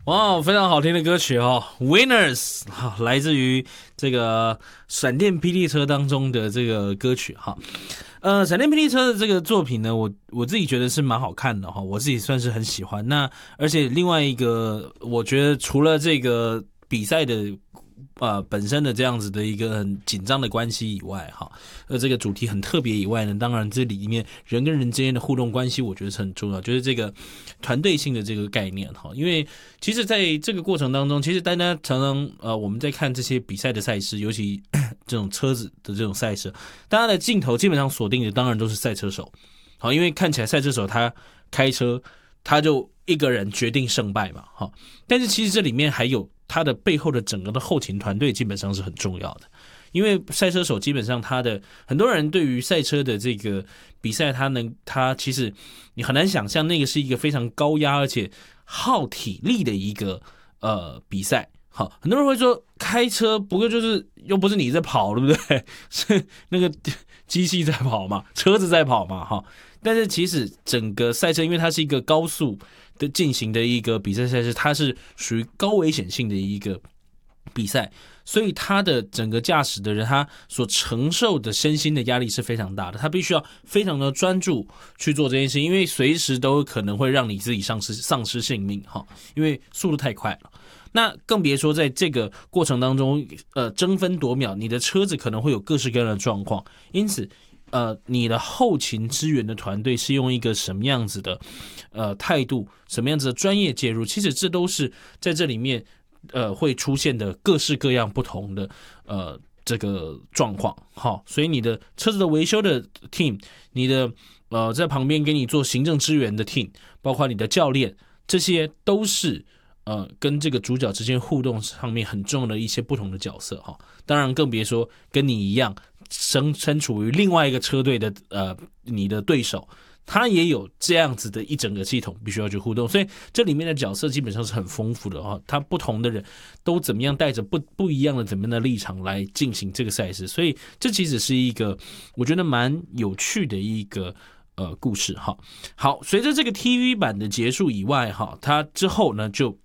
哇，非常好听的歌曲哦 ，Winners， 来自于这个闪电霹雳车当中的这个歌曲哈。闪电霹雳车的这个作品呢，我自己觉得是蛮好看的哈，我自己算是很喜欢。那而且另外一个，我觉得除了这个比赛的本身的这样子的一个很紧张的关系以外哈，这个主题很特别以外呢，当然这里面人跟人之间的互动关系，我觉得是很重要，就是这个团队性的这个概念哈。因为其实在这个过程当中，其实大家常常我们在看这些比赛的赛事，尤其这种车子的这种赛事，大家的镜头基本上锁定的当然都是赛车手，好，因为看起来赛车手他开车他就一个人决定胜败嘛，哈。但是其实这里面还有他的背后的整个的后勤团队，基本上是很重要的。因为赛车手基本上他的很多人对于赛车的这个比赛，他其实你很难想象那个是一个非常高压而且耗体力的一个比赛。好，很多人会说开车不过就是又不是你在跑，对不对？是那个机器在跑嘛，车子在跑嘛，哈。但是其实整个赛车，因为它是一个高速的进行的一个比赛赛事，它是属于高危险性的一个比赛，所以他的整个驾驶的人，他所承受的身心的压力是非常大的，他必须要非常的专注去做这件事，因为随时都可能会让你自己丧失性命哈，因为速度太快了。那更别说在这个过程当中，争分夺秒，你的车子可能会有各式各样的状况，因此，你的后勤支援的团队是用一个什么样子的态度，什么样子的专业介入，其实这都是在这里面会出现的各式各样不同的这个状况。好，所以你的车子的维修的 team， 你的在旁边给你做行政支援的 team， 包括你的教练，这些都是跟这个主角之间互动上面很重要的一些不同的角色哈。当然更别说跟你一样身处于另外一个车队的你的对手，他也有这样子的一整个系统必须要去互动，所以这里面的角色基本上是很丰富的哈。他不同的人都怎么样带着不一样的怎么样的立场来进行这个赛事，所以这其实是一个我觉得蛮有趣的一个故事哈。好，随着这个 TV 版的结束以外哈，它之后呢就